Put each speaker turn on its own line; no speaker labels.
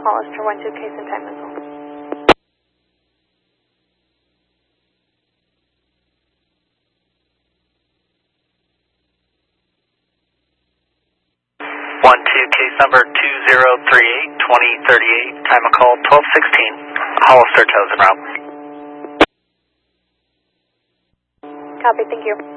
Hollister 12 case and time missile.
12 case number 2038-2038, time of call 1216, Hollister toes en route.
Copy, thank you.